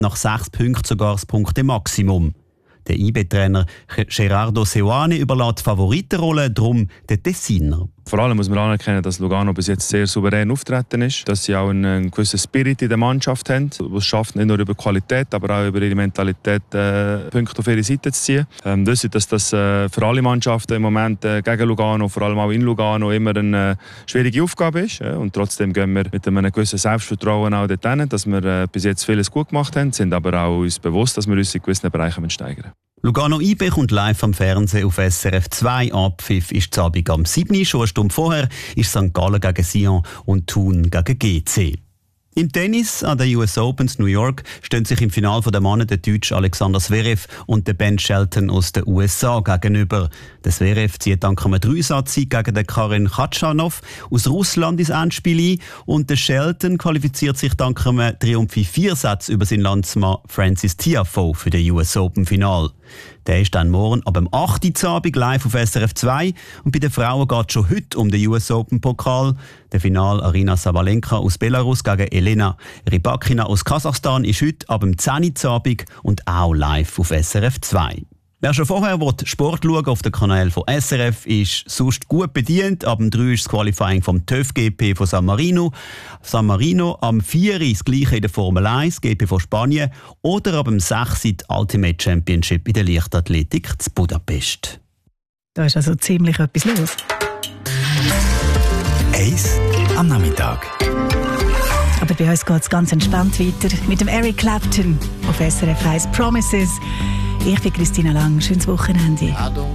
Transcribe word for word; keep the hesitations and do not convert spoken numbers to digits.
nach sechs Punkten sogar das Punkte-Maximum. Der I B-Trainer Gerardo Seoane überlässt die Favoritenrolle darum den Tessiner. Vor allem muss man anerkennen, dass Lugano bis jetzt sehr souverän auftreten ist, dass sie auch einen, einen gewissen Spirit in der Mannschaft haben, die es schafft, nicht nur über Qualität, aber auch über ihre Mentalität äh, Punkte auf ihre Seite zu ziehen. Ähm, das ist, dass das äh, für alle Mannschaften im Moment äh, gegen Lugano, vor allem auch in Lugano, immer eine äh, schwierige Aufgabe ist. Äh, und trotzdem gehen wir mit einem gewissen Selbstvertrauen auch dorthin, dass wir äh, bis jetzt vieles gut gemacht haben, sind aber auch uns bewusst, dass wir uns in gewissen Bereichen steigern. Lugano I B kommt live am Fernsehen auf S R F zwei. Abpfiff ist zu Abend am sieben. Schon eine Stunde vorher ist Sankt Gallen gegen Sion und Thun gegen G C. Im Tennis an der U S Open in New York stehen sich im Finale der Männer der Deutsche Alexander Zverev und der Ben Shelton aus den U S A gegenüber. Der Zverev zieht dank einem Dreisatz gegen den Karin Khachanov aus Russland ins Endspiel ein und der Shelton qualifiziert sich dank einem Triumph in vier Sätzen über seinen Landsmann Francis Tiafoe für den U S Open Final. Der ist dann morgen ab dem acht Uhr Abend live auf S R F zwei und bei den Frauen geht es schon heute um den U S Open Pokal. Der Final Arina Sabalenka aus Belarus gegen Elena Rybakina aus Kasachstan ist heute ab dem zehn Uhr Abend und auch live auf S R F zwei. Wer schon vorher Sport schauen auf den Kanal von S R F, ist sonst gut bedient. Ab dem drei ist das Qualifying vom TÜV G P von San Marino. San Marino am vier ist das gleiche in der Formel eins, G P von Spanien. Oder ab dem sechs die Ultimate Championship in der Leichtathletik zu Budapest. Da ist also ziemlich etwas los. Eis am Nachmittag. Aber bei uns geht es ganz entspannt weiter mit dem Eric Clapton auf S R F eins Promises. Ich bin Christina Lang. Schönes Wochenende.